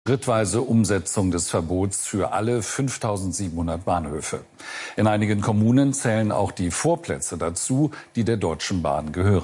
Schrittweise Umsetzung des Verbots für alle 5.700 Bahnhöfe. In einigen Kommunen zählen auch die Vorplätze dazu, die der Deutschen Bahn gehören.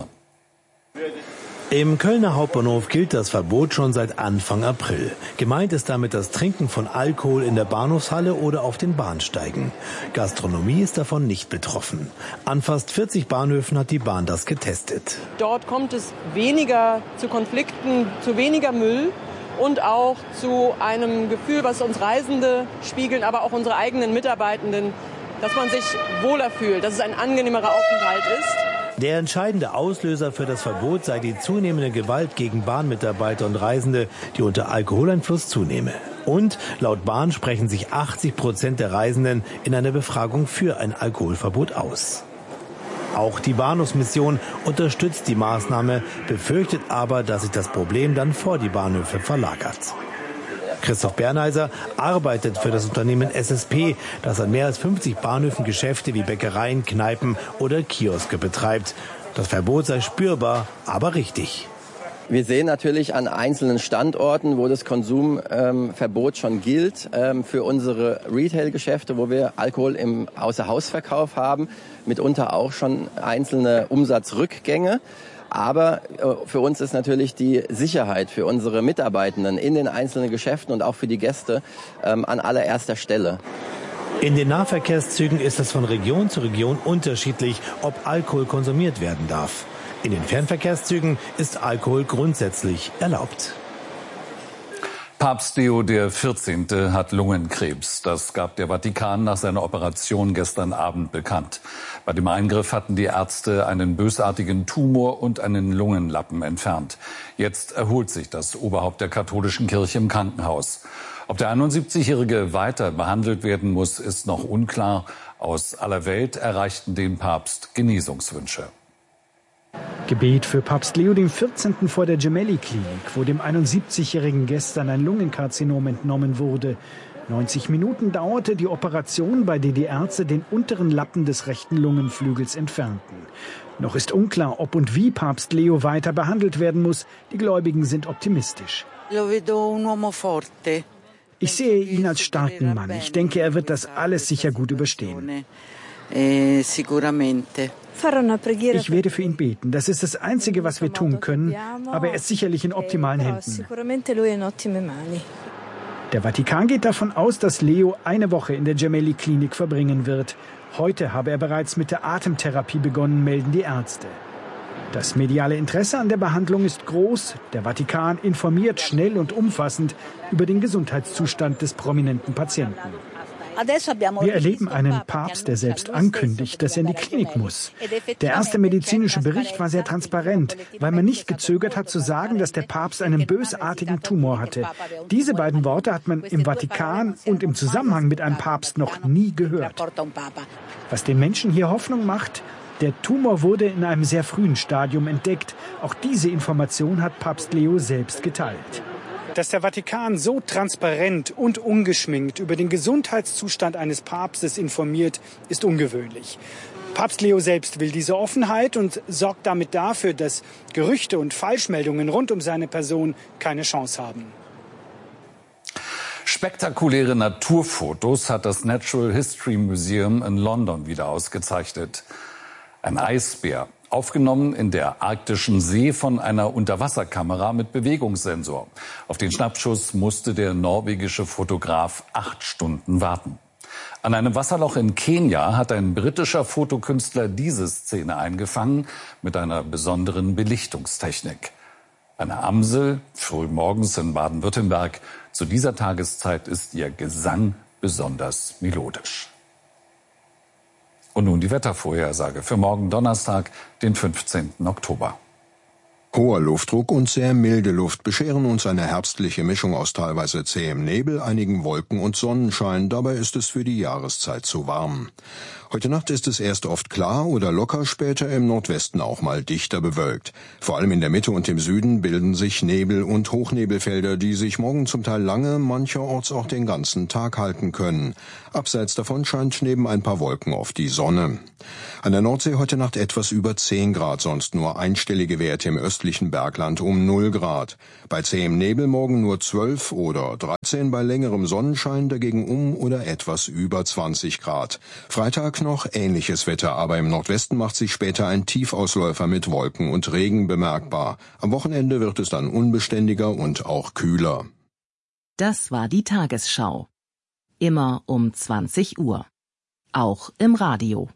Im Kölner Hauptbahnhof gilt das Verbot schon seit Anfang April. Gemeint ist damit das Trinken von Alkohol in der Bahnhofshalle oder auf den Bahnsteigen. Gastronomie ist davon nicht betroffen. An fast 40 Bahnhöfen hat die Bahn das getestet. Dort kommt es weniger zu Konflikten, zu weniger Müll und auch zu einem Gefühl, was uns Reisende spiegeln, aber auch unsere eigenen Mitarbeitenden, dass man sich wohler fühlt, dass es ein angenehmerer Aufenthalt ist. Der entscheidende Auslöser für das Verbot sei die zunehmende Gewalt gegen Bahnmitarbeiter und Reisende, die unter Alkoholeinfluss zunehme. Und laut Bahn sprechen sich 80% der Reisenden in einer Befragung für ein Alkoholverbot aus. Auch die Bahnhofsmission unterstützt die Maßnahme, befürchtet aber, dass sich das Problem dann vor die Bahnhöfe verlagert. Christoph Bernheiser arbeitet für das Unternehmen SSP, das an mehr als 50 Bahnhöfen Geschäfte wie Bäckereien, Kneipen oder Kioske betreibt. Das Verbot sei spürbar, aber richtig. Wir sehen natürlich an einzelnen Standorten, wo das Konsumverbot schon gilt, für unsere Retail-Geschäfte, wo wir Alkohol im Außerhausverkauf haben, mitunter auch schon einzelne Umsatzrückgänge. Aber für uns ist natürlich die Sicherheit für unsere Mitarbeitenden in den einzelnen Geschäften und auch für die Gäste an allererster Stelle. In den Nahverkehrszügen ist es von Region zu Region unterschiedlich, ob Alkohol konsumiert werden darf. In den Fernverkehrszügen ist Alkohol grundsätzlich erlaubt. Papst Leo XIV. Hat Lungenkrebs. Das gab der Vatikan nach seiner Operation gestern Abend bekannt. Bei dem Eingriff hatten die Ärzte einen bösartigen Tumor und einen Lungenlappen entfernt. Jetzt erholt sich das Oberhaupt der katholischen Kirche im Krankenhaus. Ob der 71-Jährige weiter behandelt werden muss, ist noch unklar. Aus aller Welt erreichten den Papst Genesungswünsche. Gebet für Papst Leo XIV. Vor der Gemelli-Klinik, wo dem 71-Jährigen gestern ein Lungenkarzinom entnommen wurde. 90 Minuten dauerte die Operation, bei der die Ärzte den unteren Lappen des rechten Lungenflügels entfernten. Noch ist unklar, ob und wie Papst Leo weiter behandelt werden muss. Die Gläubigen sind optimistisch. Ich sehe ihn als starken Mann. Ich denke, er wird das alles sicher gut überstehen. Ich werde für ihn beten. Das ist das Einzige, was wir tun können. Aber er ist sicherlich in optimalen Händen. Der Vatikan geht davon aus, dass Leo eine Woche in der Gemelli-Klinik verbringen wird. Heute habe er bereits mit der Atemtherapie begonnen, melden die Ärzte. Das mediale Interesse an der Behandlung ist groß. Der Vatikan informiert schnell und umfassend über den Gesundheitszustand des prominenten Patienten. Wir erleben einen Papst, der selbst ankündigt, dass er in die Klinik muss. Der erste medizinische Bericht war sehr transparent, weil man nicht gezögert hat zu sagen, dass der Papst einen bösartigen Tumor hatte. Diese beiden Worte hat man im Vatikan und im Zusammenhang mit einem Papst noch nie gehört. Was den Menschen hier Hoffnung macht: Der Tumor wurde in einem sehr frühen Stadium entdeckt. Auch diese Information hat Papst Leo selbst geteilt. Dass der Vatikan so transparent und ungeschminkt über den Gesundheitszustand eines Papstes informiert, ist ungewöhnlich. Papst Leo selbst will diese Offenheit und sorgt damit dafür, dass Gerüchte und Falschmeldungen rund um seine Person keine Chance haben. Spektakuläre Naturfotos hat das Natural History Museum in London wieder ausgezeichnet. Ein Eisbär, aufgenommen in der arktischen See von einer Unterwasserkamera mit Bewegungssensor. Auf den Schnappschuss musste der norwegische Fotograf 8 Stunden warten. An einem Wasserloch in Kenia hat ein britischer Fotokünstler diese Szene eingefangen mit einer besonderen Belichtungstechnik. Eine Amsel, frühmorgens in Baden-Württemberg. Zu dieser Tageszeit ist ihr Gesang besonders melodisch. Und nun die Wettervorhersage für morgen Donnerstag, den 15. Oktober. Hoher Luftdruck und sehr milde Luft bescheren uns eine herbstliche Mischung aus teilweise zähem Nebel, einigen Wolken und Sonnenschein. Dabei ist es für die Jahreszeit zu warm. Heute Nacht ist es erst oft klar oder locker, später im Nordwesten auch mal dichter bewölkt. Vor allem in der Mitte und im Süden bilden sich Nebel- und Hochnebelfelder, die sich morgen zum Teil lange, mancherorts auch den ganzen Tag halten können. Abseits davon scheint neben ein paar Wolken oft die Sonne. An der Nordsee heute Nacht etwas über 10 Grad, sonst nur einstellige Werte im Östlichen östlichen Bergland um 0 Grad. Bei zähem Nebel morgen nur 12 oder 13, bei längerem Sonnenschein dagegen um oder etwas über 20 Grad. Freitag noch ähnliches Wetter, aber im Nordwesten macht sich später ein Tiefausläufer mit Wolken und Regen bemerkbar. Am Wochenende wird es dann unbeständiger und auch kühler. Das war die Tagesschau. Immer um 20 Uhr. Auch im Radio.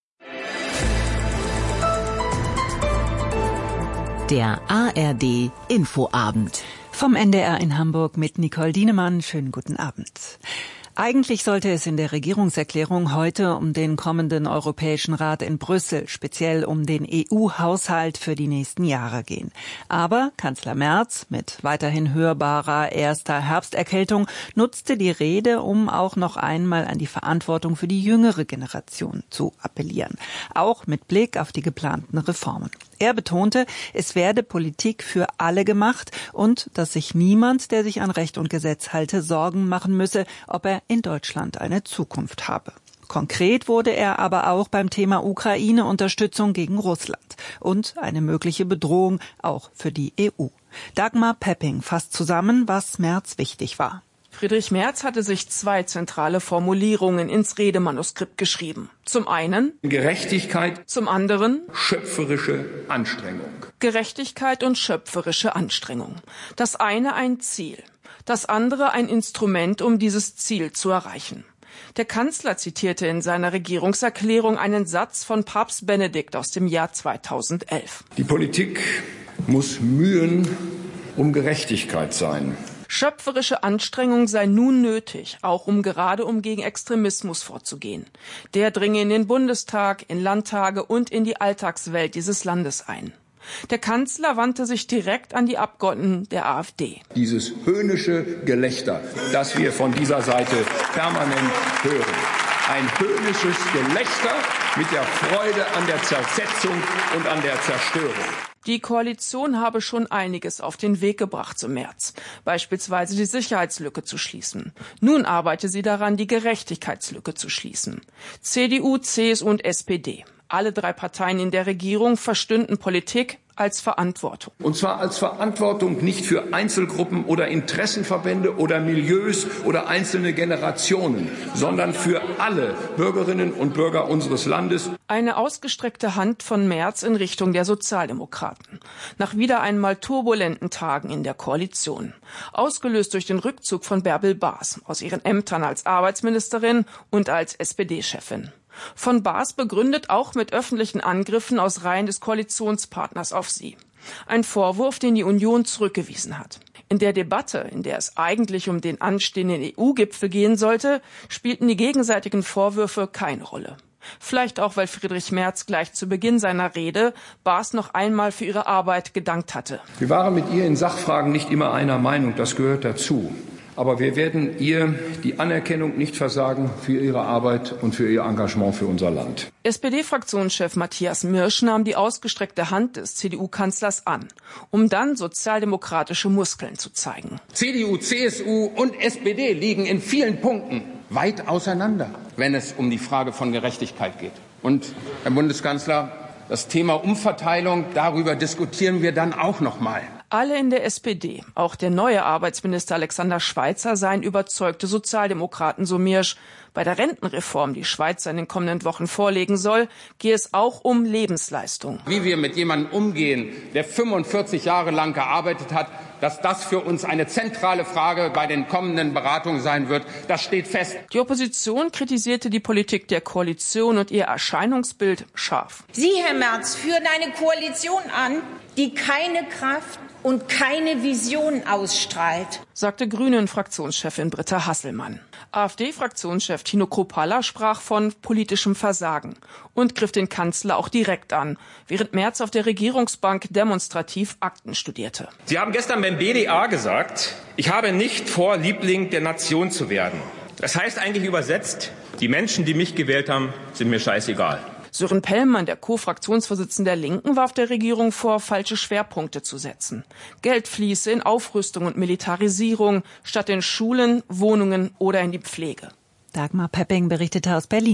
Der ARD Infoabend. Vom NDR in Hamburg mit Nicole Dienemann. Schönen guten Abend. Eigentlich sollte es in der Regierungserklärung heute um den kommenden Europäischen Rat in Brüssel, speziell um den EU-Haushalt für die nächsten Jahre gehen. Aber Kanzler Merz mit weiterhin hörbarer erster Herbsterkältung nutzte die Rede, um auch noch einmal an die Verantwortung für die jüngere Generation zu appellieren. Auch mit Blick auf die geplanten Reformen. Er betonte, es werde Politik für alle gemacht und dass sich niemand, der sich an Recht und Gesetz halte, Sorgen machen müsse, ob er in Deutschland eine Zukunft habe. Konkret wurde er aber auch beim Thema Ukraine-Unterstützung gegen Russland und eine mögliche Bedrohung auch für die EU. Dagmar Pepping fasst zusammen, was Merz wichtig war. Friedrich Merz hatte sich 2 zentrale Formulierungen ins Redemanuskript geschrieben. Zum einen Gerechtigkeit, zum anderen schöpferische Anstrengung. Gerechtigkeit und schöpferische Anstrengung. Das eine ein Ziel, das andere ein Instrument, um dieses Ziel zu erreichen. Der Kanzler zitierte in seiner Regierungserklärung einen Satz von Papst Benedikt aus dem Jahr 2011. Die Politik muss mühen um Gerechtigkeit sein. Schöpferische Anstrengung sei nun nötig, auch um gegen Extremismus vorzugehen. Der dringe in den Bundestag, in Landtage und in die Alltagswelt dieses Landes ein. Der Kanzler wandte sich direkt an die Abgeordneten der AfD. Dieses höhnische Gelächter, das wir von dieser Seite permanent hören. Ein höhnisches Gelächter mit der Freude an der Zersetzung und an der Zerstörung. Die Koalition habe schon einiges auf den Weg gebracht zum März, beispielsweise die Sicherheitslücke zu schließen. Nun arbeite sie daran, die Gerechtigkeitslücke zu schließen. CDU, CSU und SPD. Alle 3 Parteien in der Regierung verstünden Politik als Verantwortung. Und zwar als Verantwortung nicht für Einzelgruppen oder Interessenverbände oder Milieus oder einzelne Generationen, sondern für alle Bürgerinnen und Bürger unseres Landes. Eine ausgestreckte Hand von Merz in Richtung der Sozialdemokraten. Nach wieder einmal turbulenten Tagen in der Koalition. Ausgelöst durch den Rückzug von Bärbel Baas aus ihren Ämtern als Arbeitsministerin und als SPD-Chefin. Von Baas begründet auch mit öffentlichen Angriffen aus Reihen des Koalitionspartners auf sie. Ein Vorwurf, den die Union zurückgewiesen hat. In der Debatte, in der es eigentlich um den anstehenden EU-Gipfel gehen sollte, spielten die gegenseitigen Vorwürfe keine Rolle. Vielleicht auch, weil Friedrich Merz gleich zu Beginn seiner Rede Baas noch einmal für ihre Arbeit gedankt hatte. Wir waren mit ihr in Sachfragen nicht immer einer Meinung, das gehört dazu. Aber wir werden ihr die Anerkennung nicht versagen für ihre Arbeit und für ihr Engagement für unser Land. SPD-Fraktionschef Matthias Mirsch nahm die ausgestreckte Hand des CDU-Kanzlers an, um dann sozialdemokratische Muskeln zu zeigen. CDU, CSU und SPD liegen in vielen Punkten weit auseinander, wenn es um die Frage von Gerechtigkeit geht. Und, Herr Bundeskanzler, das Thema Umverteilung, darüber diskutieren wir dann auch noch mal. Alle in der SPD, auch der neue Arbeitsminister Alexander Schweitzer, seien überzeugte Sozialdemokraten, so Mirsch. Bei der Rentenreform, die Schweitzer in den kommenden Wochen vorlegen soll, gehe es auch um Lebensleistung. Wie wir mit jemandem umgehen, der 45 Jahre lang gearbeitet hat, dass das für uns eine zentrale Frage bei den kommenden Beratungen sein wird, das steht fest. Die Opposition kritisierte die Politik der Koalition und ihr Erscheinungsbild scharf. Sie, Herr Merz, führen eine Koalition an, die keine Kraft und keine Vision ausstrahlt, sagte Grünen-Fraktionschefin Britta Hasselmann. AfD-Fraktionschef Tino Kruppalla sprach von politischem Versagen und griff den Kanzler auch direkt an, während Merz auf der Regierungsbank demonstrativ Akten studierte. Sie haben gestern beim BDA gesagt, ich habe nicht vor, Liebling der Nation zu werden. Das heißt eigentlich übersetzt, die Menschen, die mich gewählt haben, sind mir scheißegal. Sören Pellmann, der Co-Fraktionsvorsitzende der Linken, warf der Regierung vor, falsche Schwerpunkte zu setzen. Geld fließe in Aufrüstung und Militarisierung statt in Schulen, Wohnungen oder in die Pflege. Dagmar Pepping berichtete aus Berlin.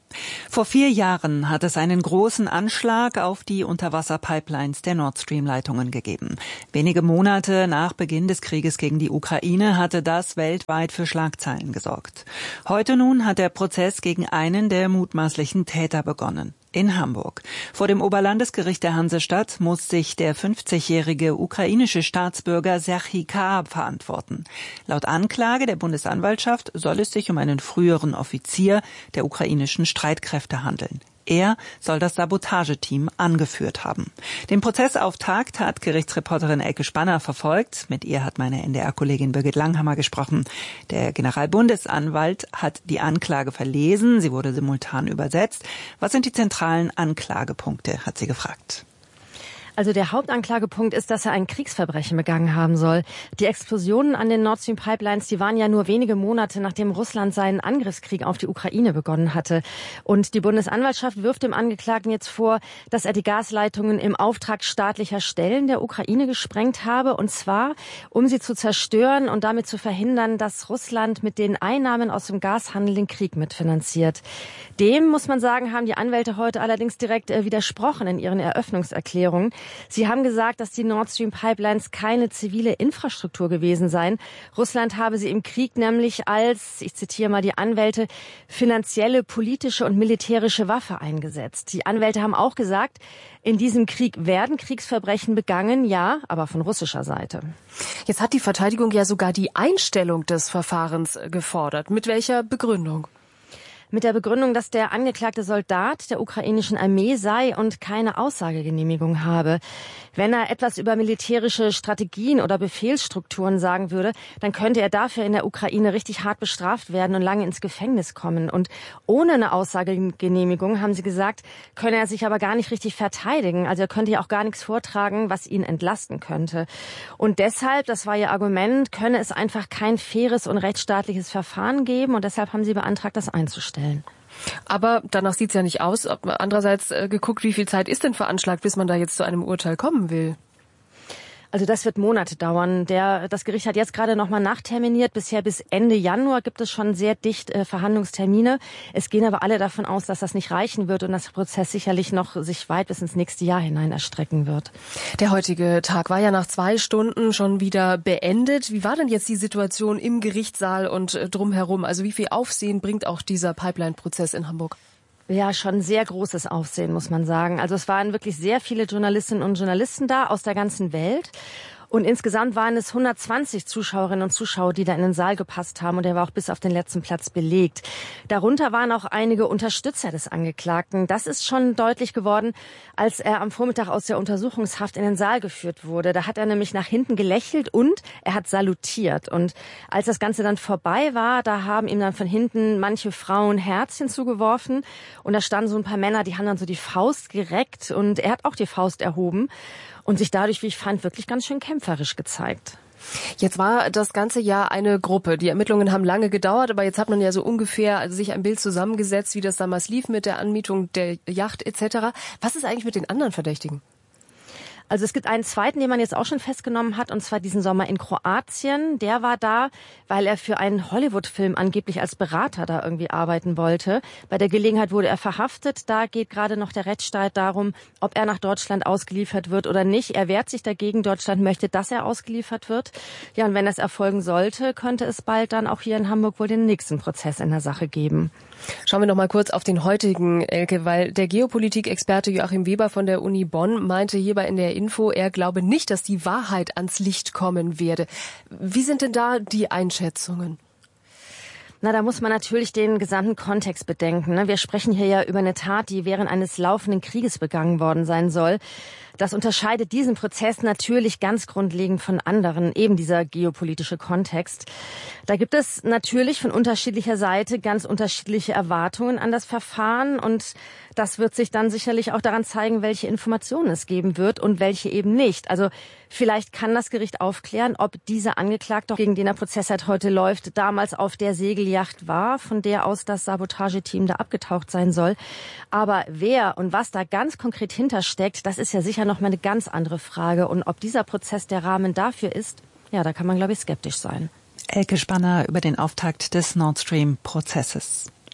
Vor 4 Jahren hat es einen großen Anschlag auf die Unterwasserpipelines der Nord Stream-Leitungen gegeben. Wenige Monate nach Beginn des Krieges gegen die Ukraine hatte das weltweit für Schlagzeilen gesorgt. Heute nun hat der Prozess gegen einen der mutmaßlichen Täter begonnen. In Hamburg. Vor dem Oberlandesgericht der Hansestadt muss sich der 50-jährige ukrainische Staatsbürger Serhii K. verantworten. Laut Anklage der Bundesanwaltschaft soll es sich um einen früheren Offizier der ukrainischen Streitkräfte handeln. Er soll das Sabotageteam angeführt haben. Den Prozessauftakt hat Gerichtsreporterin Elke Spanner verfolgt. Mit ihr hat meine NDR-Kollegin Birgit Langhammer gesprochen. Der Generalbundesanwalt hat die Anklage verlesen. Sie wurde simultan übersetzt. Was sind die zentralen Anklagepunkte, hat sie gefragt. Also der Hauptanklagepunkt ist, dass er ein Kriegsverbrechen begangen haben soll. Die Explosionen an den Nord Stream Pipelines, die waren ja nur wenige Monate, nachdem Russland seinen Angriffskrieg auf die Ukraine begonnen hatte. Und die Bundesanwaltschaft wirft dem Angeklagten jetzt vor, dass er die Gasleitungen im Auftrag staatlicher Stellen der Ukraine gesprengt habe. Und zwar, um sie zu zerstören und damit zu verhindern, dass Russland mit den Einnahmen aus dem Gashandel den Krieg mitfinanziert. Dem, muss man sagen, haben die Anwälte heute allerdings direkt widersprochen in ihren Eröffnungserklärungen. Sie haben gesagt, dass die Nord Stream Pipelines keine zivile Infrastruktur gewesen seien. Russland habe sie im Krieg nämlich als, ich zitiere mal die Anwälte, finanzielle, politische und militärische Waffe eingesetzt. Die Anwälte haben auch gesagt, in diesem Krieg werden Kriegsverbrechen begangen, ja, aber von russischer Seite. Jetzt hat die Verteidigung ja sogar die Einstellung des Verfahrens gefordert. Mit welcher Begründung? Mit der Begründung, dass der angeklagte Soldat der ukrainischen Armee sei und keine Aussagegenehmigung habe. Wenn er etwas über militärische Strategien oder Befehlsstrukturen sagen würde, dann könnte er dafür in der Ukraine richtig hart bestraft werden und lange ins Gefängnis kommen. Und ohne eine Aussagegenehmigung, haben sie gesagt, könne er sich aber gar nicht richtig verteidigen. Also er könnte ja auch gar nichts vortragen, was ihn entlasten könnte. Und deshalb, das war ihr Argument, könne es einfach kein faires und rechtsstaatliches Verfahren geben. Und deshalb haben sie beantragt, das einzustellen. Aber danach sieht's ja nicht aus. Andererseits geguckt, wie viel Zeit ist denn veranschlagt, bis man da jetzt zu einem Urteil kommen will? Also das wird Monate dauern. Das Gericht hat jetzt gerade nochmal nachterminiert. Bisher bis Ende Januar gibt es schon sehr dicht Verhandlungstermine. Es gehen aber alle davon aus, dass das nicht reichen wird und dass der Prozess sicherlich noch sich weit bis ins nächste Jahr hinein erstrecken wird. Der heutige Tag war ja nach 2 Stunden schon wieder beendet. Wie war denn jetzt die Situation im Gerichtssaal und drumherum? Also wie viel Aufsehen bringt auch dieser Pipeline-Prozess in Hamburg? Ja, schon sehr großes Aufsehen, muss man sagen. Also es waren wirklich sehr viele Journalistinnen und Journalisten da aus der ganzen Welt. Und insgesamt waren es 120 Zuschauerinnen und Zuschauer, die da in den Saal gepasst haben. Und er war auch bis auf den letzten Platz belegt. Darunter waren auch einige Unterstützer des Angeklagten. Das ist schon deutlich geworden, als er am Vormittag aus der Untersuchungshaft in den Saal geführt wurde. Da hat er nämlich nach hinten gelächelt und er hat salutiert. Und als das Ganze dann vorbei war, da haben ihm dann von hinten manche Frauen Herzchen zugeworfen. Und da standen so ein paar Männer, die haben dann so die Faust gereckt. Und er hat auch die Faust erhoben. Und sich dadurch, wie ich fand, wirklich ganz schön kämpferisch gezeigt. Jetzt war das ganze Jahr eine Gruppe. Die Ermittlungen haben lange gedauert, aber jetzt hat man ja so ungefähr sich ein Bild zusammengesetzt, wie das damals lief mit der Anmietung der Yacht etc. Was ist eigentlich mit den anderen Verdächtigen? Also es gibt einen zweiten, den man jetzt auch schon festgenommen hat, und zwar diesen Sommer in Kroatien. Der war da, weil er für einen Hollywood-Film angeblich als Berater da irgendwie arbeiten wollte. Bei der Gelegenheit wurde er verhaftet. Da geht gerade noch der Rechtsstreit darum, ob er nach Deutschland ausgeliefert wird oder nicht. Er wehrt sich dagegen. Deutschland möchte, dass er ausgeliefert wird. Ja, und wenn das erfolgen sollte, könnte es bald dann auch hier in Hamburg wohl den nächsten Prozess in der Sache geben. Schauen wir noch mal kurz auf den heutigen, Elke, weil der Geopolitik-Experte Joachim Weber von der Uni Bonn meinte hierbei in der Info, er glaube nicht, dass die Wahrheit ans Licht kommen werde. Wie sind denn da die Einschätzungen? Na, da muss man natürlich den gesamten Kontext bedenken. Wir sprechen hier ja über eine Tat, die während eines laufenden Krieges begangen worden sein soll. Das unterscheidet diesen Prozess natürlich ganz grundlegend von anderen, eben dieser geopolitische Kontext. Da gibt es natürlich von unterschiedlicher Seite ganz unterschiedliche Erwartungen an das Verfahren und das wird sich dann sicherlich auch daran zeigen, welche Informationen es geben wird und welche eben nicht. Also vielleicht kann das Gericht aufklären, ob dieser Angeklagte, gegen den der Prozess halt heute läuft, damals auf der Segelyacht war, von der aus das Sabotageteam da abgetaucht sein soll. Aber wer und was da ganz konkret hintersteckt, das ist ja sicher noch mal eine ganz andere Frage. Und ob dieser Prozess der Rahmen dafür ist, ja, da kann man, glaube ich, skeptisch sein. Elke Spanner über den Auftakt des Nord Stream-Prozesses.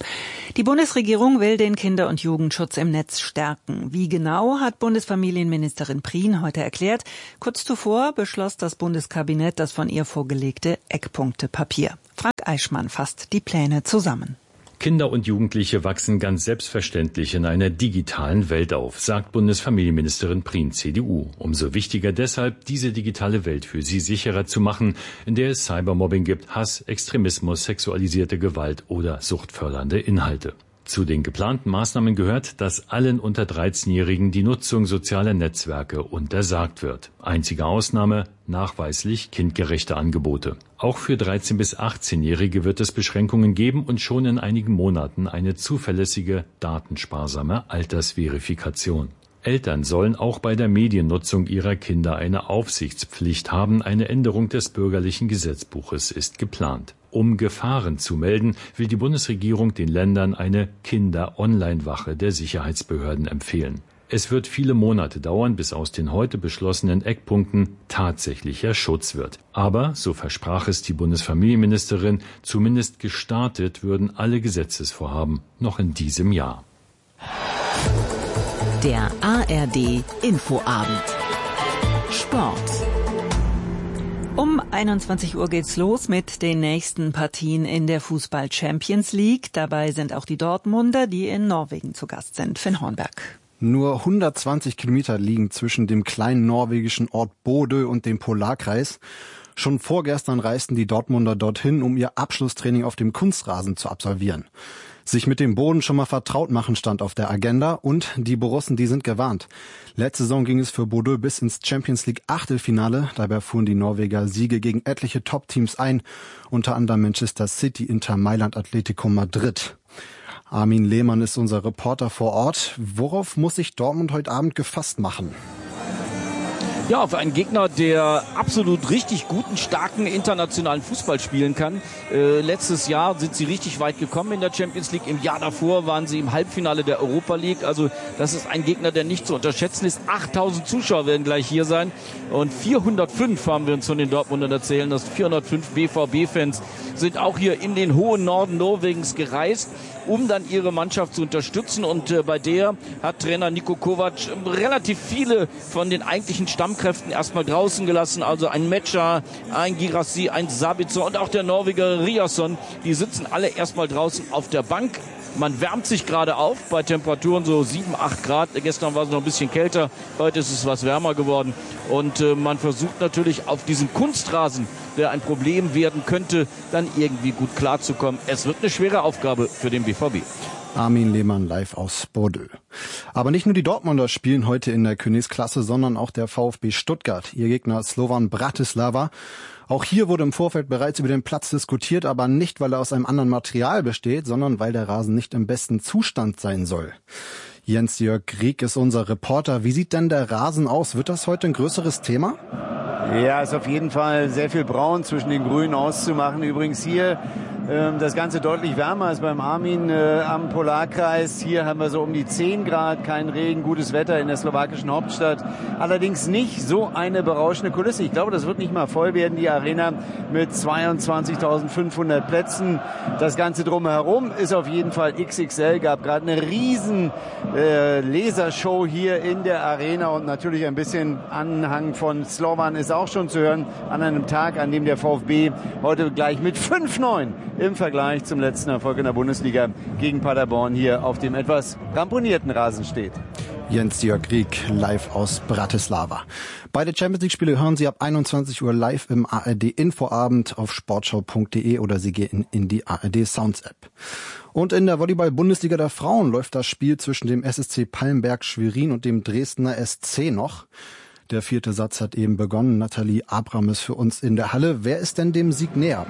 Die Bundesregierung will den Kinder- und Jugendschutz im Netz stärken. Wie genau, hat Bundesfamilienministerin Prien heute erklärt. Kurz zuvor beschloss das Bundeskabinett das von ihr vorgelegte Eckpunktepapier. Frank Eichmann fasst die Pläne zusammen. Kinder und Jugendliche wachsen ganz selbstverständlich in einer digitalen Welt auf, sagt Bundesfamilienministerin Prien, CDU. Umso wichtiger deshalb, diese digitale Welt für sie sicherer zu machen, in der es Cybermobbing gibt, Hass, Extremismus, sexualisierte Gewalt oder suchtfördernde Inhalte. Zu den geplanten Maßnahmen gehört, dass allen unter 13-Jährigen die Nutzung sozialer Netzwerke untersagt wird. Einzige Ausnahme, nachweislich kindgerechte Angebote. Auch für 13- bis 18-Jährige wird es Beschränkungen geben und schon in einigen Monaten eine zuverlässige, datensparsame Altersverifikation. Eltern sollen auch bei der Mediennutzung ihrer Kinder eine Aufsichtspflicht haben. Eine Änderung des bürgerlichen Gesetzbuches ist geplant. Um Gefahren zu melden, will die Bundesregierung den Ländern eine Kinder-Online-Wache der Sicherheitsbehörden empfehlen. Es wird viele Monate dauern, bis aus den heute beschlossenen Eckpunkten tatsächlicher Schutz wird. Aber, so versprach es die Bundesfamilienministerin, zumindest gestartet würden alle Gesetzesvorhaben noch in diesem Jahr. Der ARD Infoabend. Sport. Um 21 Uhr geht's los mit den nächsten Partien in der Fußball Champions League. Dabei sind auch die Dortmunder, die in Norwegen zu Gast sind. Finn Hornberg. Nur 120 Kilometer liegen zwischen dem kleinen norwegischen Ort Bodø und dem Polarkreis. Schon vorgestern reisten die Dortmunder dorthin, um ihr Abschlusstraining auf dem Kunstrasen zu absolvieren. Sich mit dem Boden schon mal vertraut machen stand auf der Agenda und die Borussen, die sind gewarnt. Letzte Saison ging es für Bodø bis ins Champions League Achtelfinale. Dabei fuhren die Norweger Siege gegen etliche Top-Teams ein, unter anderem Manchester City, Inter Mailand, Atletico Madrid. Armin Lehmann ist unser Reporter vor Ort. Worauf muss sich Dortmund heute Abend gefasst machen? Ja, auf einen Gegner, der absolut richtig guten, starken internationalen Fußball spielen kann. Letztes Jahr sind sie richtig weit gekommen in der Champions League. Im Jahr davor waren sie im Halbfinale der Europa League. Also das ist ein Gegner, der nicht zu unterschätzen ist. 8000 Zuschauer werden gleich hier sein. Und 405 haben wir uns von den Dortmundern erzählen. Das 405 BVB-Fans sind auch hier in den hohen Norden Norwegens gereist, um dann ihre Mannschaft zu unterstützen. Und bei der hat Trainer Niko Kovac relativ viele von den eigentlichen Stammkräften erstmal draußen gelassen. Also ein Metscher, ein Girassi, ein Sabitzer und auch der Norweger Riasson. Die sitzen alle erstmal draußen auf der Bank. Man wärmt sich gerade auf bei Temperaturen so 7, 8 Grad. Gestern war es noch ein bisschen kälter, heute ist es was wärmer geworden. Und man versucht natürlich auf diesen Kunstrasen, der ein Problem werden könnte, dann irgendwie gut klarzukommen. Es wird eine schwere Aufgabe für den BVB. Armin Lehmann live aus Bodø. Aber nicht nur die Dortmunder spielen heute in der Königsklasse, sondern auch der VfB Stuttgart. Ihr Gegner Slovan Bratislava. Auch hier wurde im Vorfeld bereits über den Platz diskutiert, aber nicht, weil er aus einem anderen Material besteht, sondern weil der Rasen nicht im besten Zustand sein soll. Jens-Jörg Rieck ist unser Reporter. Wie sieht denn der Rasen aus? Wird das heute ein größeres Thema? Ja, ist auf jeden Fall sehr viel Braun zwischen den Grünen auszumachen. Übrigens hier das Ganze deutlich wärmer als beim Armin am Polarkreis. Hier haben wir so um die 10 Grad, kein Regen, gutes Wetter in der slowakischen Hauptstadt. Allerdings nicht so eine berauschende Kulisse. Ich glaube, das wird nicht mal voll werden, die Arena mit 22.500 Plätzen. Das Ganze drumherum ist auf jeden Fall XXL. Gab gerade eine riesen Lasershow hier in der Arena und natürlich ein bisschen Anhang von Slovan ist auch schon zu hören an einem Tag, an dem der VfB heute gleich mit 5-9 im Vergleich zum letzten Erfolg in der Bundesliga gegen Paderborn hier auf dem etwas ramponierten Rasen steht. Jens-Jörg Rieck live aus Bratislava. Beide Champions-League-Spiele hören Sie ab 21 Uhr live im ARD-Infoabend auf sportschau.de oder Sie gehen in die ARD-Sounds-App. Und in der Volleyball-Bundesliga der Frauen läuft das Spiel zwischen dem SSC Palmberg Schwerin und dem Dresdner SC noch. Der 4. Satz hat eben begonnen. Nathalie Abram ist für uns in der Halle. Wer ist denn dem Sieg näher?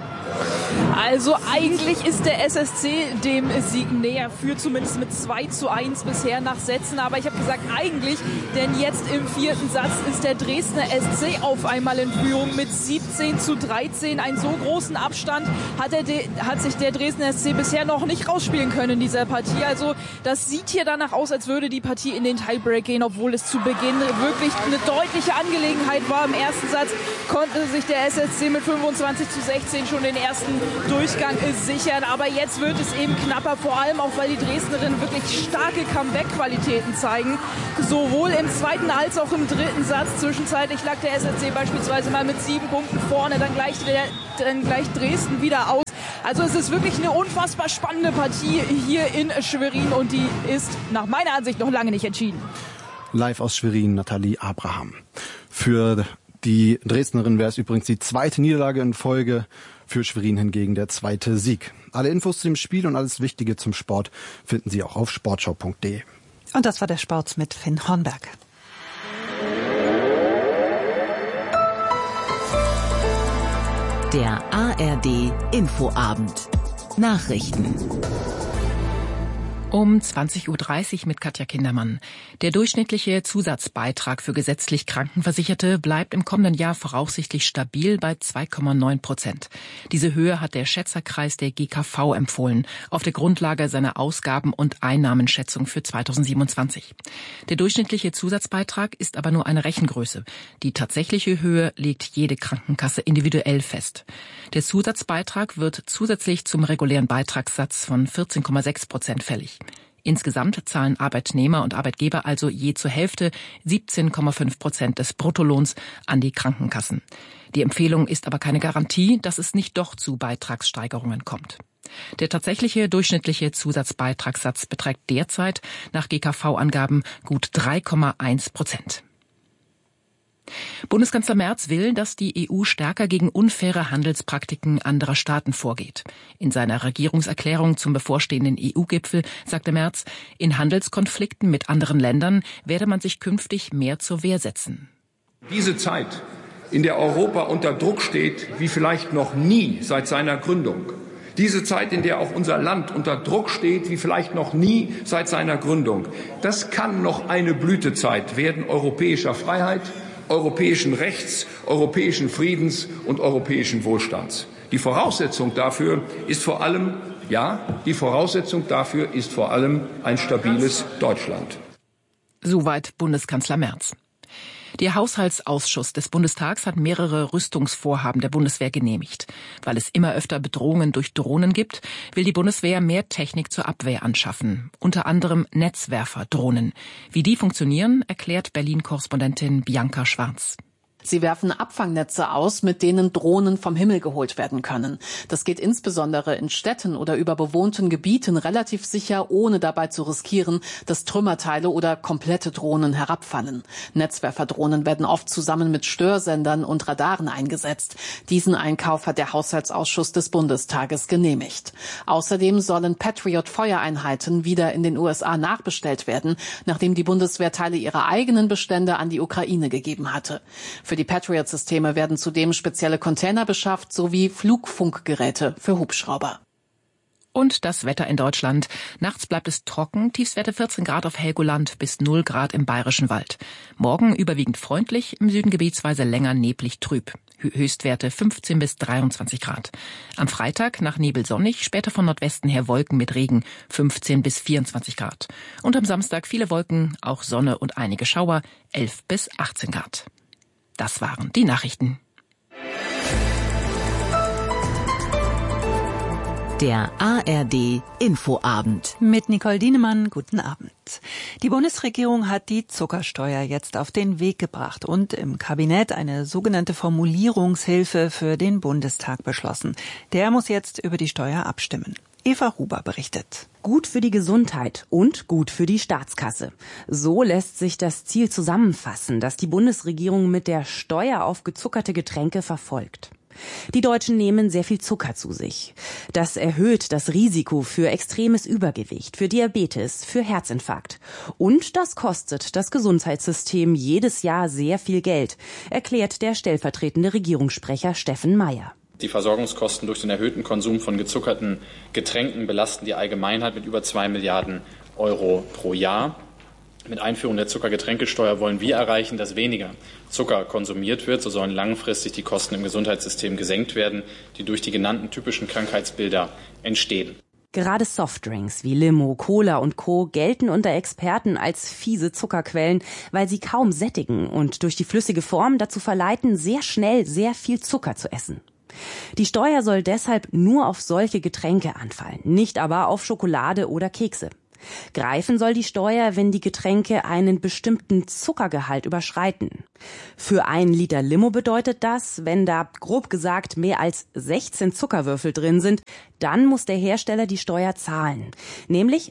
Also eigentlich ist der SSC dem Sieg näher, führt zumindest mit 2:1 bisher nach Sätzen. Aber ich habe gesagt eigentlich, denn jetzt im 4. Satz ist der Dresdner SC auf einmal in Führung mit 17:13. Einen so großen Abstand hat sich der Dresdner SC bisher noch nicht rausspielen können in dieser Partie. Also das sieht hier danach aus, als würde die Partie in den Tiebreak gehen, obwohl es zu Beginn wirklich eine deutliche Angelegenheit war. Im ersten Satz konnte sich der SSC mit 25:16 schon den ersten Durchgang sichern. Aber jetzt wird es eben knapper, vor allem auch, weil die Dresdnerinnen wirklich starke Comeback-Qualitäten zeigen. Sowohl im zweiten als auch im dritten Satz. Zwischenzeitlich lag der SSC beispielsweise mal mit 7 Punkten vorne, dann gleich Dresden wieder aus. Also es ist wirklich eine unfassbar spannende Partie hier in Schwerin und die ist nach meiner Ansicht noch lange nicht entschieden. Live aus Schwerin, Nathalie Abraham. Für die Dresdnerin wäre es übrigens die zweite Niederlage in Folge, für Schwerin hingegen der zweite Sieg. Alle Infos zu dem Spiel und alles Wichtige zum Sport finden Sie auch auf sportschau.de. Und das war der Sport mit Finn Hornberg. Der ARD Infoabend. Nachrichten. Um 20.30 Uhr mit Katja Kindermann. Der durchschnittliche Zusatzbeitrag für gesetzlich Krankenversicherte bleibt im kommenden Jahr voraussichtlich stabil bei 2,9%. Diese Höhe hat der Schätzerkreis der GKV empfohlen, auf der Grundlage seiner Ausgaben- und Einnahmenschätzung für 2027. Der durchschnittliche Zusatzbeitrag ist aber nur eine Rechengröße. Die tatsächliche Höhe legt jede Krankenkasse individuell fest. Der Zusatzbeitrag wird zusätzlich zum regulären Beitragssatz von 14,6% fällig. Insgesamt zahlen Arbeitnehmer und Arbeitgeber also je zur Hälfte 17,5% des Bruttolohns an die Krankenkassen. Die Empfehlung ist aber keine Garantie, dass es nicht doch zu Beitragssteigerungen kommt. Der tatsächliche durchschnittliche Zusatzbeitragssatz beträgt derzeit nach GKV-Angaben gut 3,1%. Bundeskanzler Merz will, dass die EU stärker gegen unfaire Handelspraktiken anderer Staaten vorgeht. In seiner Regierungserklärung zum bevorstehenden EU-Gipfel sagte Merz, in Handelskonflikten mit anderen Ländern werde man sich künftig mehr zur Wehr setzen. Diese Zeit, in der Europa unter Druck steht, wie vielleicht noch nie seit seiner Gründung. Diese Zeit, in der auch unser Land unter Druck steht, wie vielleicht noch nie seit seiner Gründung. Das kann noch eine Blütezeit werden europäischer Freiheit, europäischen Rechts, europäischen Friedens und europäischen Wohlstands. Die Voraussetzung dafür ist vor allem ein stabiles Deutschland. Soweit Bundeskanzler Merz. Der Haushaltsausschuss des Bundestags hat mehrere Rüstungsvorhaben der Bundeswehr genehmigt. Weil es immer öfter Bedrohungen durch Drohnen gibt, will die Bundeswehr mehr Technik zur Abwehr anschaffen. Unter anderem Netzwerferdrohnen. Wie die funktionieren, erklärt Berlin-Korrespondentin Bianca Schwarz. Sie werfen Abfangnetze aus, mit denen Drohnen vom Himmel geholt werden können. Das geht insbesondere in Städten oder über bewohnten Gebieten relativ sicher, ohne dabei zu riskieren, dass Trümmerteile oder komplette Drohnen herabfallen. Netzwerferdrohnen werden oft zusammen mit Störsendern und Radaren eingesetzt. Diesen Einkauf hat der Haushaltsausschuss des Bundestages genehmigt. Außerdem sollen Patriot-Feuereinheiten wieder in den USA nachbestellt werden, nachdem die Bundeswehr Teile ihrer eigenen Bestände an die Ukraine gegeben hatte. Für die Patriot-Systeme werden zudem spezielle Container beschafft sowie Flugfunkgeräte für Hubschrauber. Und das Wetter in Deutschland. Nachts bleibt es trocken, Tiefstwerte 14 Grad auf Helgoland bis 0 Grad im Bayerischen Wald. Morgen überwiegend freundlich, im Süden gebietsweise länger neblig trüb. Höchstwerte 15 bis 23 Grad. Am Freitag nach Nebel sonnig, später von Nordwesten her Wolken mit Regen, 15 bis 24 Grad. Und am Samstag viele Wolken, auch Sonne und einige Schauer, 11 bis 18 Grad. Das waren die Nachrichten. Der ARD Infoabend. Mit Nicole Dienemann, guten Abend. Die Bundesregierung hat die Zuckersteuer jetzt auf den Weg gebracht und im Kabinett eine sogenannte Formulierungshilfe für den Bundestag beschlossen. Der muss jetzt über die Steuer abstimmen. Eva Huber berichtet. Gut für die Gesundheit und gut für die Staatskasse. So lässt sich das Ziel zusammenfassen, das die Bundesregierung mit der Steuer auf gezuckerte Getränke verfolgt. Die Deutschen nehmen sehr viel Zucker zu sich. Das erhöht das Risiko für extremes Übergewicht, für Diabetes, für Herzinfarkt. Und das kostet das Gesundheitssystem jedes Jahr sehr viel Geld, erklärt der stellvertretende Regierungssprecher Steffen Mayer. Die Versorgungskosten durch den erhöhten Konsum von gezuckerten Getränken belasten die Allgemeinheit mit über 2 Milliarden Euro pro Jahr. Mit Einführung der Zuckergetränkesteuer wollen wir erreichen, dass weniger Zucker konsumiert wird. So sollen langfristig die Kosten im Gesundheitssystem gesenkt werden, die durch die genannten typischen Krankheitsbilder entstehen. Gerade Softdrinks wie Limo, Cola und Co. gelten unter Experten als fiese Zuckerquellen, weil sie kaum sättigen und durch die flüssige Form dazu verleiten, sehr schnell sehr viel Zucker zu essen. Die Steuer soll deshalb nur auf solche Getränke anfallen, nicht aber auf Schokolade oder Kekse. Greifen soll die Steuer, wenn die Getränke einen bestimmten Zuckergehalt überschreiten. Für 1 Liter Limo bedeutet das, wenn da grob gesagt mehr als 16 Zuckerwürfel drin sind, dann muss der Hersteller die Steuer zahlen, nämlich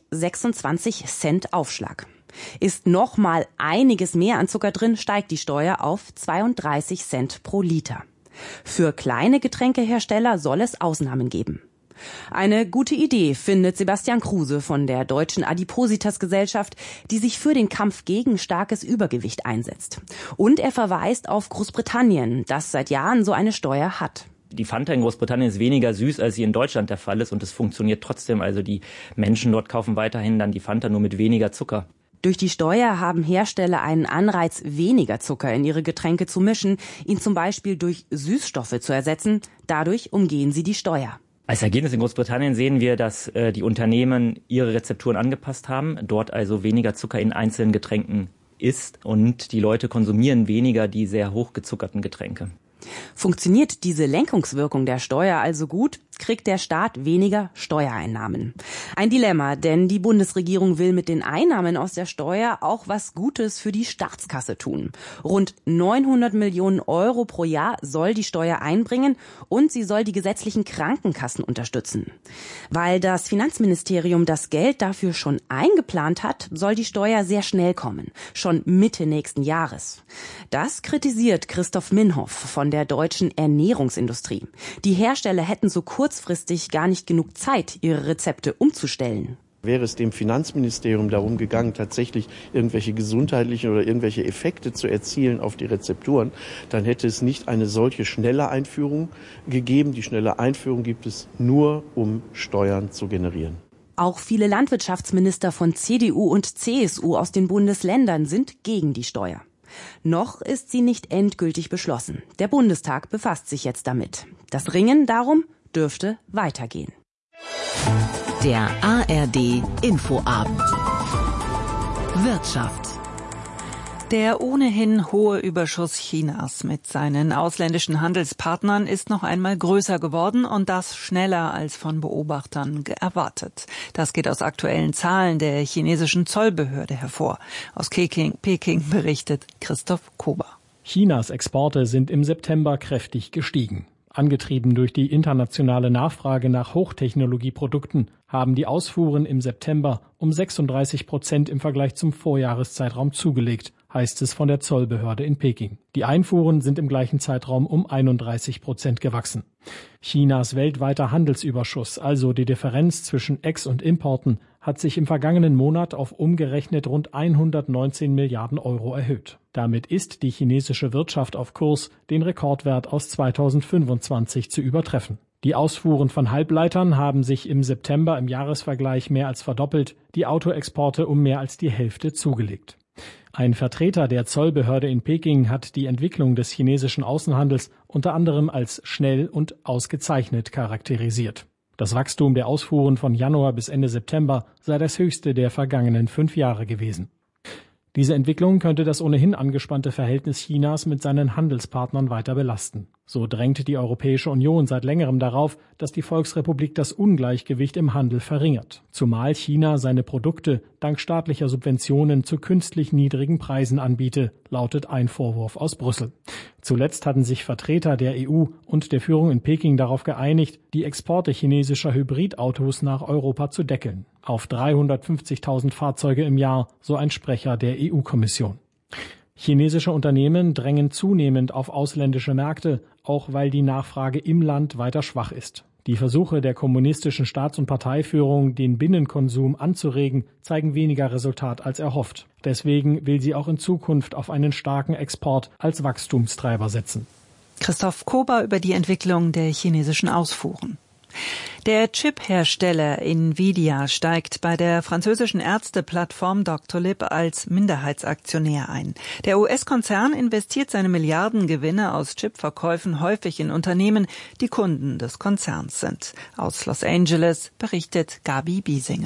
26 Cent Aufschlag. Ist noch mal einiges mehr an Zucker drin, steigt die Steuer auf 32 Cent pro Liter. Für kleine Getränkehersteller soll es Ausnahmen geben. Eine gute Idee findet Sebastian Kruse von der Deutschen Adipositas-Gesellschaft, die sich für den Kampf gegen starkes Übergewicht einsetzt. Und er verweist auf Großbritannien, das seit Jahren so eine Steuer hat. Die Fanta in Großbritannien ist weniger süß, als sie in Deutschland der Fall ist, und es funktioniert trotzdem. Also die Menschen dort kaufen weiterhin dann die Fanta nur mit weniger Zucker. Durch die Steuer haben Hersteller einen Anreiz, weniger Zucker in ihre Getränke zu mischen, ihn zum Beispiel durch Süßstoffe zu ersetzen. Dadurch umgehen sie die Steuer. Als Ergebnis in Großbritannien sehen wir, dass die Unternehmen ihre Rezepturen angepasst haben, dort also weniger Zucker in einzelnen Getränken ist und die Leute konsumieren weniger die sehr hochgezuckerten Getränke. Funktioniert diese Lenkungswirkung der Steuer also gut, kriegt der Staat weniger Steuereinnahmen. Ein Dilemma, denn die Bundesregierung will mit den Einnahmen aus der Steuer auch was Gutes für die Staatskasse tun. Rund 900 Millionen Euro pro Jahr soll die Steuer einbringen und sie soll die gesetzlichen Krankenkassen unterstützen. Weil das Finanzministerium das Geld dafür schon eingeplant hat, soll die Steuer sehr schnell kommen, schon Mitte nächsten Jahres. Das kritisiert Christoph Minhoff von der deutschen Ernährungsindustrie. Die Hersteller hätten so kurzfristig gar nicht genug Zeit, ihre Rezepte umzustellen. Wäre es dem Finanzministerium darum gegangen, tatsächlich irgendwelche gesundheitlichen oder irgendwelche Effekte zu erzielen auf die Rezepturen, dann hätte es nicht eine solche schnelle Einführung gegeben. Die schnelle Einführung gibt es nur, um Steuern zu generieren. Auch viele Landwirtschaftsminister von CDU und CSU aus den Bundesländern sind gegen die Steuer. Noch ist sie nicht endgültig beschlossen. Der Bundestag befasst sich jetzt damit. Das Ringen darum dürfte weitergehen. Der ARD Infoabend. Wirtschaft. Der ohnehin hohe Überschuss Chinas mit seinen ausländischen Handelspartnern ist noch einmal größer geworden und das schneller als von Beobachtern erwartet. Das geht aus aktuellen Zahlen der chinesischen Zollbehörde hervor. Aus Peking berichtet Christoph Kober. Chinas Exporte sind im September kräftig gestiegen. Angetrieben durch die internationale Nachfrage nach Hochtechnologieprodukten haben die Ausfuhren im September um 36% im Vergleich zum Vorjahreszeitraum zugelegt, heißt es von der Zollbehörde in Peking. Die Einfuhren sind im gleichen Zeitraum um 31% gewachsen. Chinas weltweiter Handelsüberschuss, also die Differenz zwischen Ex- und Importen, hat sich im vergangenen Monat auf umgerechnet rund 119 Milliarden Euro erhöht. Damit ist die chinesische Wirtschaft auf Kurs, den Rekordwert aus 2025 zu übertreffen. Die Ausfuhren von Halbleitern haben sich im September im Jahresvergleich mehr als verdoppelt, die Autoexporte um mehr als die Hälfte zugelegt. Ein Vertreter der Zollbehörde in Peking hat die Entwicklung des chinesischen Außenhandels unter anderem als schnell und ausgezeichnet charakterisiert. Das Wachstum der Ausfuhren von Januar bis Ende September sei das höchste der vergangenen 5 Jahre gewesen. Diese Entwicklung könnte das ohnehin angespannte Verhältnis Chinas mit seinen Handelspartnern weiter belasten. So drängt die Europäische Union seit längerem darauf, dass die Volksrepublik das Ungleichgewicht im Handel verringert. Zumal China seine Produkte dank staatlicher Subventionen zu künstlich niedrigen Preisen anbiete, lautet ein Vorwurf aus Brüssel. Zuletzt hatten sich Vertreter der EU und der Führung in Peking darauf geeinigt, die Exporte chinesischer Hybridautos nach Europa zu deckeln. Auf 350.000 Fahrzeuge im Jahr, so ein Sprecher der EU-Kommission. Chinesische Unternehmen drängen zunehmend auf ausländische Märkte, auch weil die Nachfrage im Land weiter schwach ist. Die Versuche der kommunistischen Staats- und Parteiführung, den Binnenkonsum anzuregen, zeigen weniger Resultat als erhofft. Deswegen will sie auch in Zukunft auf einen starken Export als Wachstumstreiber setzen. Christoph Kober über die Entwicklung der chinesischen Ausfuhren. Der Chip-Hersteller Nvidia steigt bei der französischen Ärzteplattform Doctolib als Minderheitsaktionär ein. Der US-Konzern investiert seine Milliardengewinne aus Chipverkäufen häufig in Unternehmen, die Kunden des Konzerns sind. Aus Los Angeles berichtet Gabi Biesinger.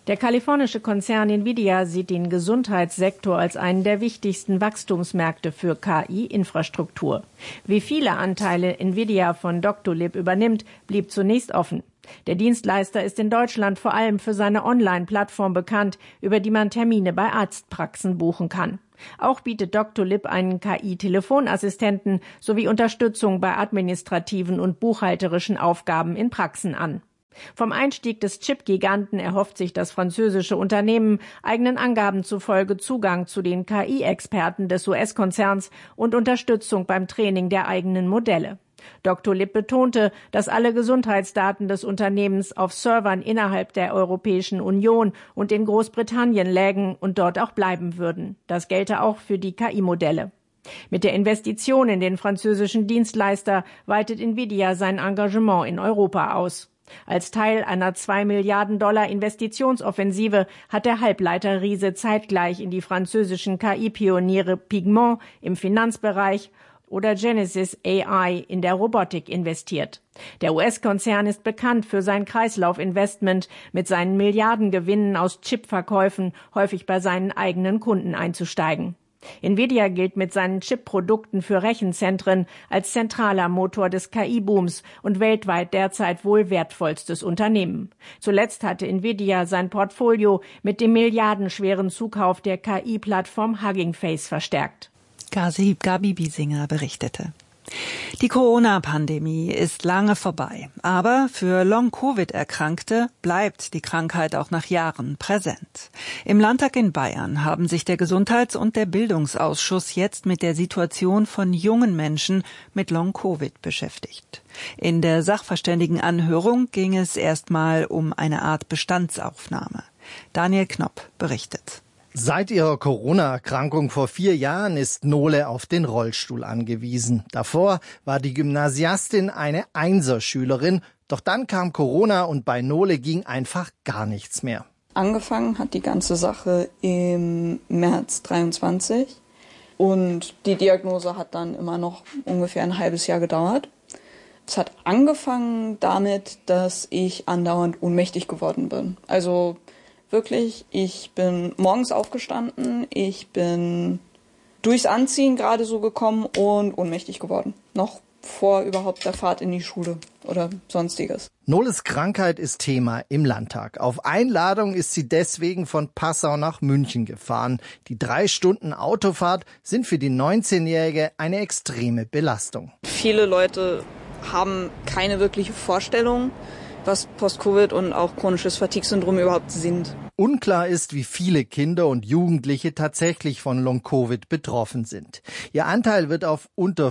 Der kalifornische Konzern Nvidia sieht den Gesundheitssektor als einen der wichtigsten Wachstumsmärkte für KI-Infrastruktur. Wie viele Anteile Nvidia von Doctolib übernimmt, blieb zunächst offen. Der Dienstleister ist in Deutschland vor allem für seine Online-Plattform bekannt, über die man Termine bei Arztpraxen buchen kann. Auch bietet Doctolib einen KI-Telefonassistenten sowie Unterstützung bei administrativen und buchhalterischen Aufgaben in Praxen an. Vom Einstieg des Chip-Giganten erhofft sich das französische Unternehmen eigenen Angaben zufolge Zugang zu den KI-Experten des US-Konzerns und Unterstützung beim Training der eigenen Modelle. Doctolib betonte, dass alle Gesundheitsdaten des Unternehmens auf Servern innerhalb der Europäischen Union und in Großbritannien lägen und dort auch bleiben würden. Das gelte auch für die KI-Modelle. Mit der Investition in den französischen Dienstleister weitet Nvidia sein Engagement in Europa aus. Als Teil einer 2 Milliarden $ Investitionsoffensive hat der Halbleiterriese zeitgleich in die französischen KI-Pioniere Pigment im Finanzbereich oder Genesis AI in der Robotik investiert. Der US-Konzern ist bekannt für sein Kreislaufinvestment, mit seinen Milliardengewinnen aus Chipverkäufen häufig bei seinen eigenen Kunden einzusteigen. Nvidia gilt mit seinen Chip-Produkten für Rechenzentren als zentraler Motor des KI-Booms und weltweit derzeit wohl wertvollstes Unternehmen. Zuletzt hatte Nvidia sein Portfolio mit dem milliardenschweren Zukauf der KI-Plattform Hugging Face verstärkt. Gabi Biesinger berichtete. Die Corona-Pandemie ist lange vorbei, aber für Long-Covid-Erkrankte bleibt die Krankheit auch nach Jahren präsent. Im Landtag in Bayern haben sich der Gesundheits- und der Bildungsausschuss jetzt mit der Situation von jungen Menschen mit Long-Covid beschäftigt. In der Sachverständigenanhörung ging es erstmal um eine Art Bestandsaufnahme. Daniel Knopp berichtet. Seit ihrer Corona-Erkrankung vor 4 Jahren ist Nole auf den Rollstuhl angewiesen. Davor war die Gymnasiastin eine Einserschülerin. Doch dann kam Corona und bei Nole ging einfach gar nichts mehr. Angefangen hat die ganze Sache im März 23 und die Diagnose hat dann immer noch ungefähr ein halbes Jahr gedauert. Es hat angefangen damit, dass ich andauernd ohnmächtig geworden bin. Also wirklich, ich bin morgens aufgestanden, ich bin durchs Anziehen gerade so gekommen und ohnmächtig geworden. Noch vor überhaupt der Fahrt in die Schule oder sonstiges. Noles Krankheit ist Thema im Landtag. Auf Einladung ist sie deswegen von Passau nach München gefahren. Die 3 Stunden Autofahrt sind für die 19-Jährige eine extreme Belastung. Viele Leute haben keine wirkliche Vorstellung, was Post-Covid und auch chronisches Fatigue-Syndrom überhaupt sind. Unklar ist, wie viele Kinder und Jugendliche tatsächlich von Long-Covid betroffen sind. Ihr Anteil wird auf unter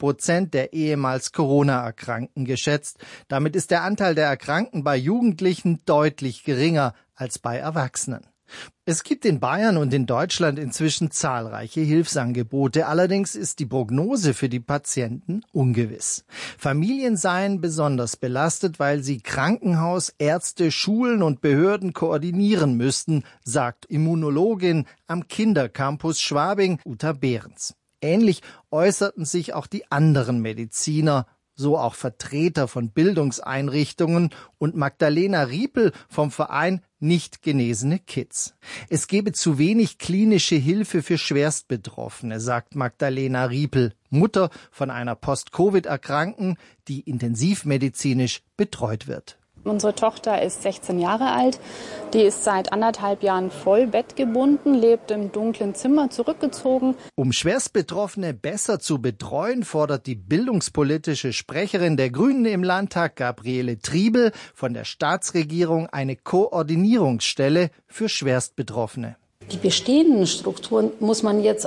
5% der ehemals Corona-Erkrankten geschätzt. Damit ist der Anteil der Erkrankten bei Jugendlichen deutlich geringer als bei Erwachsenen. Es gibt in Bayern und in Deutschland inzwischen zahlreiche Hilfsangebote. Allerdings ist die Prognose für die Patienten ungewiss. Familien seien besonders belastet, weil sie Krankenhaus, Ärzte, Schulen und Behörden koordinieren müssten, sagt Immunologin am Kindercampus Schwabing Uta Behrens. Ähnlich äußerten sich auch die anderen Mediziner, so auch Vertreter von Bildungseinrichtungen und Magdalena Riepel vom Verein Nicht genesene Kids. Es gebe zu wenig klinische Hilfe für Schwerstbetroffene, sagt Magdalena Riepel, Mutter von einer Post-Covid-Erkrankten, die intensivmedizinisch betreut wird. Unsere Tochter ist 16 Jahre alt, die ist seit 1,5 Jahren voll bettgebunden, lebt im dunklen Zimmer zurückgezogen. Um Schwerstbetroffene besser zu betreuen, fordert die bildungspolitische Sprecherin der Grünen im Landtag, Gabriele Triebel, von der Staatsregierung eine Koordinierungsstelle für Schwerstbetroffene. Die bestehenden Strukturen muss man jetzt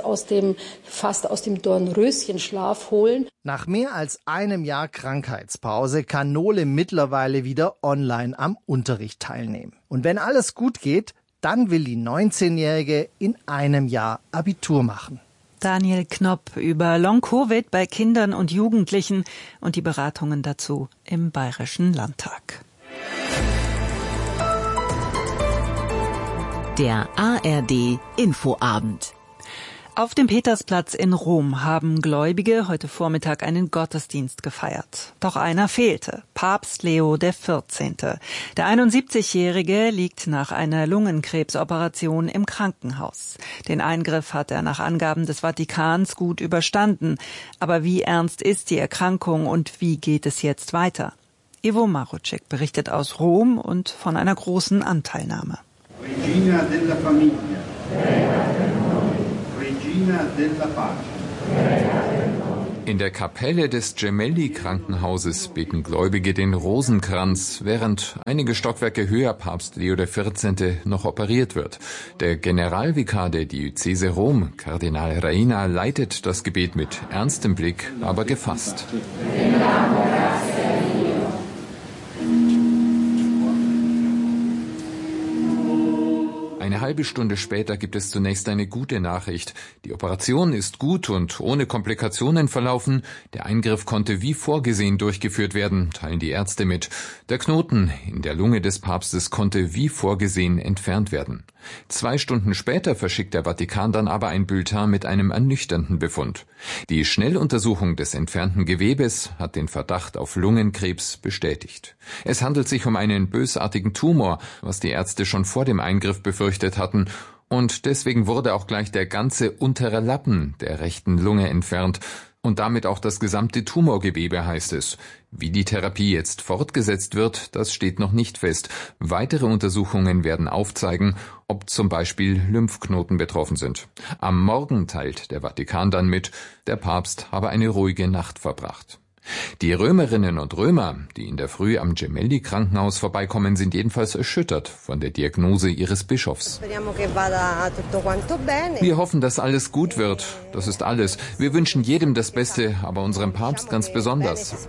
fast aus dem Dornröschenschlaf holen. Nach mehr als einem Jahr Krankheitspause kann Nole mittlerweile wieder online am Unterricht teilnehmen. Und wenn alles gut geht, dann will die 19-Jährige in einem Jahr Abitur machen. Daniel Knopp über Long-Covid bei Kindern und Jugendlichen und die Beratungen dazu im Bayerischen Landtag. Der ARD Infoabend. Auf dem Petersplatz in Rom haben Gläubige heute Vormittag einen Gottesdienst gefeiert. Doch einer fehlte, Papst Leo XIV. Der 71-Jährige liegt nach einer Lungenkrebsoperation im Krankenhaus. Den Eingriff hat er nach Angaben des Vatikans gut überstanden. Aber wie ernst ist die Erkrankung und wie geht es jetzt weiter? Ivo Marucek berichtet aus Rom und von einer großen Anteilnahme. Regina della Famiglia. In der Kapelle des Gemelli-Krankenhauses beten Gläubige den Rosenkranz, während einige Stockwerke höher Papst Leo XIV. Noch operiert wird. Der Generalvikar der Diözese Rom, Kardinal Reina, leitet das Gebet mit ernstem Blick, aber gefasst. Eine halbe Stunde später gibt es zunächst eine gute Nachricht. Die Operation ist gut und ohne Komplikationen verlaufen. Der Eingriff konnte wie vorgesehen durchgeführt werden, teilen die Ärzte mit. Der Knoten in der Lunge des Papstes konnte wie vorgesehen entfernt werden. 2 Stunden später verschickt der Vatikan dann aber ein Bulletin mit einem ernüchternden Befund. Die Schnelluntersuchung des entfernten Gewebes hat den Verdacht auf Lungenkrebs bestätigt. Es handelt sich um einen bösartigen Tumor, was die Ärzte schon vor dem Eingriff befürchtet hatten. Und deswegen wurde auch gleich der ganze untere Lappen der rechten Lunge entfernt. Und damit auch das gesamte Tumorgewebe, heißt es. Wie die Therapie jetzt fortgesetzt wird, das steht noch nicht fest. Weitere Untersuchungen werden aufzeigen, ob zum Beispiel Lymphknoten betroffen sind. Am Morgen teilt der Vatikan dann mit, der Papst habe eine ruhige Nacht verbracht. Die Römerinnen und Römer, die in der Früh am Gemelli-Krankenhaus vorbeikommen, sind jedenfalls erschüttert von der Diagnose ihres Bischofs. Wir hoffen, dass alles gut wird. Das ist alles. Wir wünschen jedem das Beste, aber unserem Papst ganz besonders.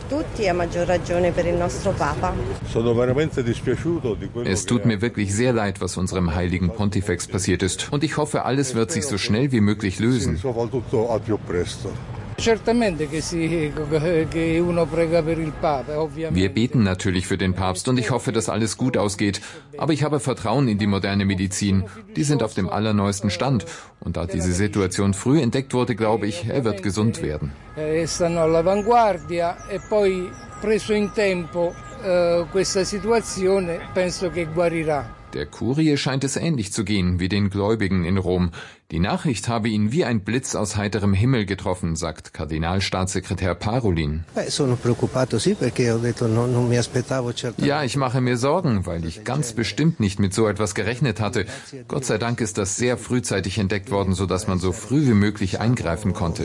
Es tut mir wirklich sehr leid, was unserem heiligen Pontifex passiert ist. Und ich hoffe, alles wird sich so schnell wie möglich lösen. Wir beten natürlich für den Papst und ich hoffe, dass alles gut ausgeht. Aber ich habe Vertrauen in die moderne Medizin. Die sind auf dem allerneuesten Stand. Und da diese Situation früh entdeckt wurde, glaube ich, er wird gesund werden. Der Kurie scheint es ähnlich zu gehen wie den Gläubigen in Rom. Die Nachricht habe ihn wie ein Blitz aus heiterem Himmel getroffen, sagt Kardinalstaatssekretär Parolin. Ja, ich mache mir Sorgen, weil ich ganz bestimmt nicht mit so etwas gerechnet hatte. Gott sei Dank ist das sehr frühzeitig entdeckt worden, sodass man so früh wie möglich eingreifen konnte.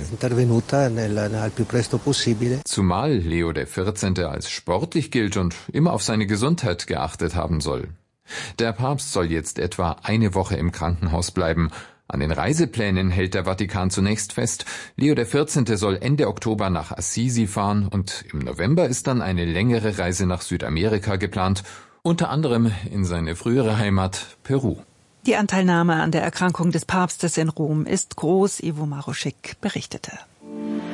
Zumal Leo XIV. Als sportlich gilt und immer auf seine Gesundheit geachtet haben soll. Der Papst soll jetzt etwa eine Woche im Krankenhaus bleiben. An den Reiseplänen hält der Vatikan zunächst fest. Leo XIV. Soll Ende Oktober nach Assisi fahren und im November ist dann eine längere Reise nach Südamerika geplant, unter anderem in seine frühere Heimat Peru. Die Anteilnahme an der Erkrankung des Papstes in Rom ist groß, Ivo Maruschik berichtete.